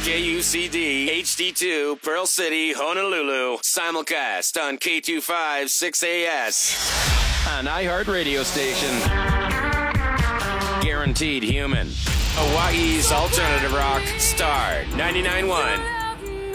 KUCD HD2 Pearl City, Honolulu. Simulcast on K25 6AS. An iHeart radio station. Guaranteed human. Hawaii's alternative rock, Star 99.1.